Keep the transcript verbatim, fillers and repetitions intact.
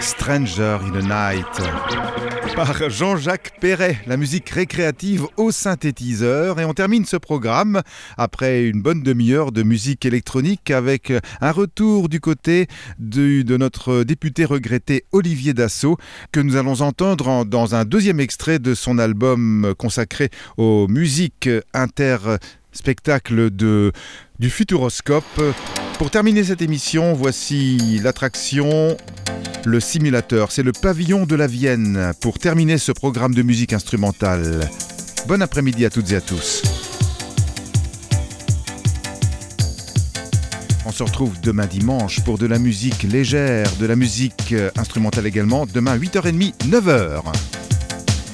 Stranger in the Night par Jean-Jacques Perret, la musique récréative au synthétiseur. Et on termine ce programme après une bonne demi-heure de musique électronique avec un retour du côté de, de notre député regretté Olivier Dassault, que nous allons entendre en, dans un deuxième extrait de son album consacré aux musiques inter-spectacles de, du Futuroscope. Pour terminer cette émission, voici l'attraction, le simulateur. C'est le pavillon de la Vienne pour terminer ce programme de musique instrumentale. Bon après-midi à toutes et à tous. On se retrouve demain dimanche pour de la musique légère, de la musique instrumentale également. Demain huit heures trente, neuf heures.